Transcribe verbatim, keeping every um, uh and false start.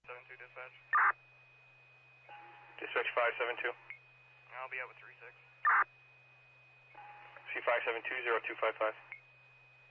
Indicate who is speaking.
Speaker 1: seven two dispatch.
Speaker 2: Dispatch five seven two.
Speaker 1: I'll be out with three six.
Speaker 2: C five seven two zero two five five.